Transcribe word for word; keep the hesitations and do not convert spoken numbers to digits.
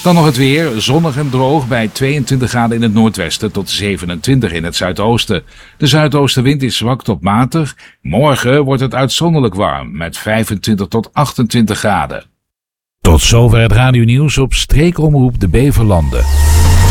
Dan nog het weer, zonnig en droog bij tweeëntwintig graden in het noordwesten tot zevenentwintig in het zuidoosten. De zuidoostenwind is zwak tot matig. Morgen wordt het uitzonderlijk warm met vijfentwintig tot achtentwintig graden. Tot zover het radionieuws op streekomroep de Beverlanden.